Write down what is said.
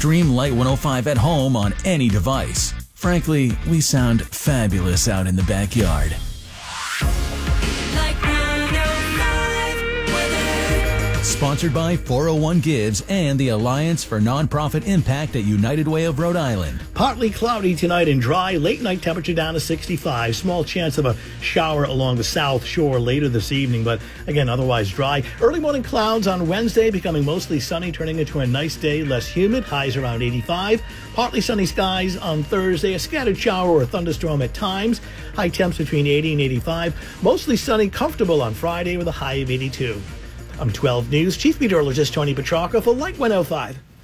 Stream Light 105 at home on any device. Frankly, we sound fabulous out in the backyard. Sponsored by 401 Gives and the Alliance for Nonprofit Impact at United Way of Rhode Island. Partly cloudy tonight and dry. Late night temperature down to 65. Small chance of a shower along the south shore later this evening, but again, otherwise dry. Early morning clouds on Wednesday, becoming mostly sunny, turning into a nice day, less humid. Highs around 85. Partly sunny skies on Thursday. A scattered shower or thunderstorm at times. High temps between 80 and 85. Mostly sunny, comfortable on Friday with a high of 82. I'm 12 News Chief Meteorologist Tony Petrarca for Light 105.